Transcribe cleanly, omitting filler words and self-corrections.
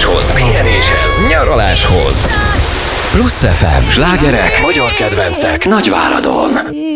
Utazáshoz, pihenéshez, nyaraláshoz. Plusz FM, slágerek, magyar kedvencek Nagyváradon.